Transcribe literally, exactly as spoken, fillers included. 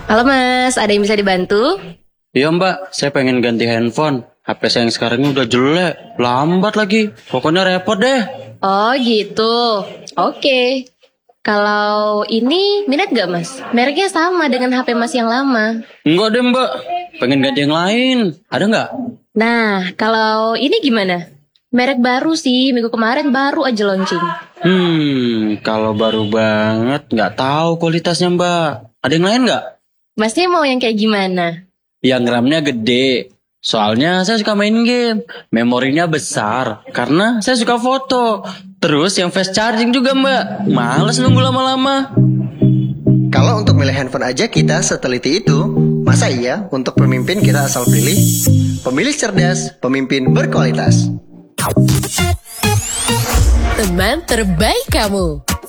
Halo Mas, ada yang bisa dibantu? Iya mbak, saya pengen ganti handphone. H P saya yang sekarang ini udah jelek, lambat lagi. Pokoknya repot deh. Oh gitu, oke. Kalau ini minat gak Mas? Mereknya sama dengan H P Mas yang lama. Enggak deh mbak, pengen ganti yang lain. Ada nggak? Nah, kalau ini gimana? Merek baru sih, minggu kemarin baru aja launching. Hmm, kalau baru banget, nggak tahu kualitasnya mbak. Ada yang lain nggak? Masnya mau yang kayak gimana? Yang RAM-nya gede. Soalnya saya suka main game. Memorinya besar. Karena saya suka foto. Terus yang fast charging juga mbak. Males nunggu lama-lama. Kalau untuk milih handphone aja kita seteliti itu, masa iya untuk pemimpin kita asal pilih? Pemilih cerdas, pemimpin berkualitas. Teman terbaik kamu.